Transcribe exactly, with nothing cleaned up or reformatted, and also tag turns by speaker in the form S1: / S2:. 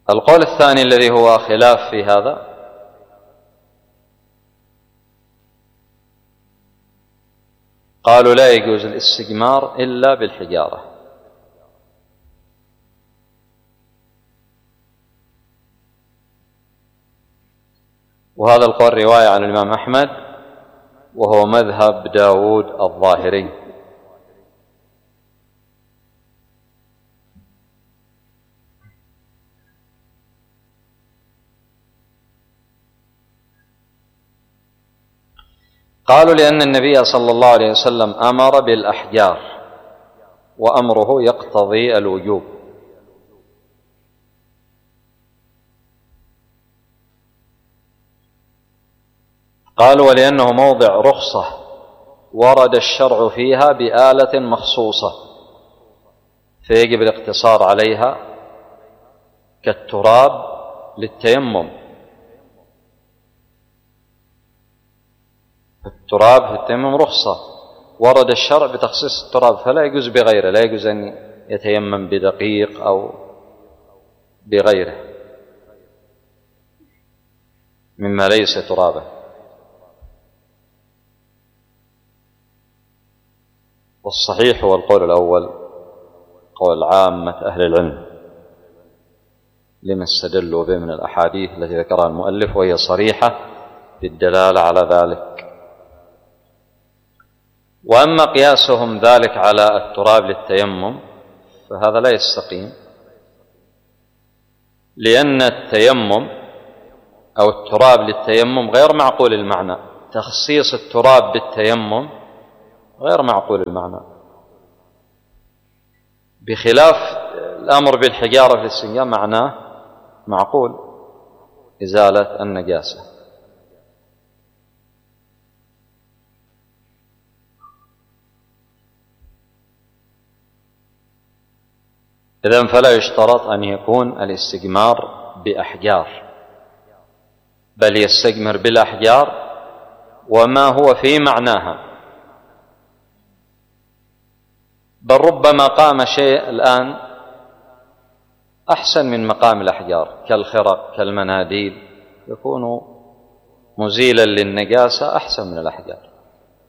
S1: القول الثاني الذي هو خلاف في هذا قالوا لا يجوز الاستجمار إلا بالحجارة، وهذا القول رواية عن الإمام أحمد وهو مذهب داود الظاهري. قالوا لأن النبي صلى الله عليه وسلم أمر بالأحجار وأمره يقتضي الوجوب، قالوا ولأنه موضع رخصة ورد الشرع فيها بآلة مخصوصة فيجب الاقتصار عليها كالتراب للتيمم. التراب في التيمم رخصة، ورد الشرع بتخصيص التراب فلا يجوز بغيره، لا يجوز أن يتيمم بدقيق أو بغيره مما ليس ترابا. والصحيح هو القول الأول، قول عامة أهل العلم لما استدلوا به من الأحاديث التي ذكرها المؤلف وهي صريحة في الدلالة على ذلك. وأما قياسهم ذلك على التراب للتيمم فهذا لا يستقيم، لأن التيمم أو التراب للتيمم غير معقول المعنى، تخصيص التراب بالتيمم غير معقول المعنى، بخلاف الأمر بالحجارة في الاستنجاء معناه معقول إزالة النجاسة. إذن فلا يشترط أن يكون الاستجمار بأحجار، بل يستجمر بالأحجار وما هو في معناها، بل ربما قام شيء الآن أحسن من مقام الأحجار كالخرق كالمناديل، يكون مزيلا للنجاسة أحسن من الأحجار.